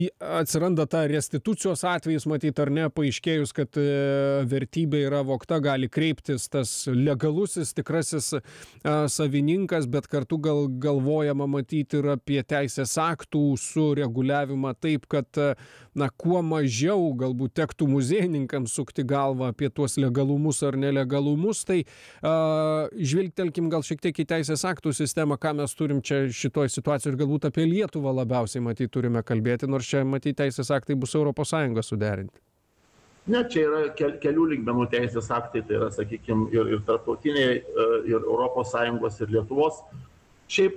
Atsiranda ta restitucijos atvejis, matyt, ar ne, paaiškėjus, kad vertybė yra vogta, gali kreiptis tas legalusis, tikrasis savininkas, bet kartu galvojama matyti ir apie teisės aktų sureguliavimą taip, kad kuo mažiau galbūt tektų muziejininkams sukti galvą apie tuos legalumus ar nelegalumus. Tai žvilgtelkim gal šiek tiek į teisės aktų sistemą, ką mes turim čia šitoj situacijoje ir galbūt apie Lietuvą labiausiai matyti turime kalbėti, nors čia, matyti, teisės aktai bus ES suderinti. Ne, čia yra kelių lygmenų teisės aktai, tai yra, sakykime, ir tarptautiniai, ir ES, ir Lietuvos. Šiaip,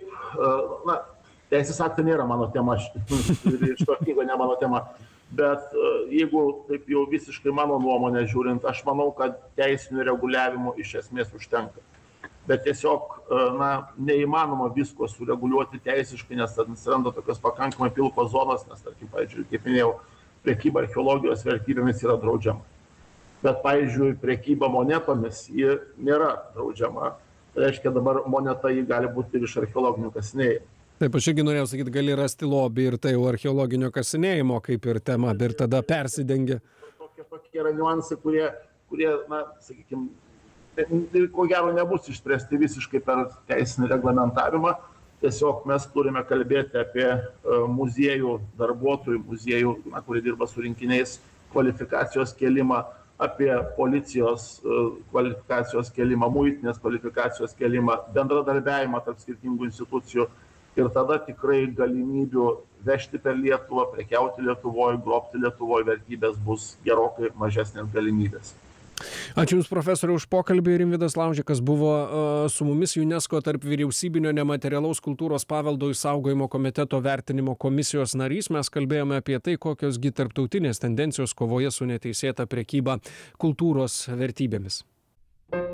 teisės aktai nėra mano tema, ir šito knygo ne mano tema, bet jeigu taip jau visiškai mano nuomonę žiūrint, aš manau, kad teisinių reguliavimų iš esmės užtenka. Bet tiesiog neįmanoma visko sureguliuoti teisiškai, nes atsiranda tokios pakankamai pilkos zonos, nes, tarkim, pavyzdžiui, kaip minėjau, prekyba archeologijos vertybėmis yra draudžiama. Bet, pavyzdžiui, prekyba monetomis ji nėra draudžiama. Tai reiškia, dabar moneta ji gali būti ir iš archeologinių kasinėjimų. Taip, aš irgi norėjau sakyti, gali rasti lobį ir tai jau archeologinio kasinėjimo kaip ir tema, ir tada persidengia. Tokie yra niuansai, kurie sakykime, ko gero nebus išspręsti visiškai per teisinį reglamentavimą. Tiesiog mes turime kalbėti apie muziejų darbuotojų, muziejų, kurie dirba su rinkiniais, kvalifikacijos kėlimą, apie policijos kvalifikacijos kėlimą, muitinės kvalifikacijos kėlimą, bendradarbiavimą tarp skirtingų institucijų. Ir tada tikrai galimybių vežti per Lietuvą, prekiauti Lietuvoje, grobti Lietuvoje vertybės bus gerokai mažesnės galimybės. Ačiū Jums, profesoriau, už pokalbį. Rimvydas Laužikas buvo su mumis, UNESCO tarp vyriausybinio nematerialaus kultūros paveldo išsaugojimo komiteto vertinimo komisijos narys. Mes kalbėjome apie tai, kokios gi tarptautinės tendencijos kovoje su neteisėta prekyba kultūros vertybėmis.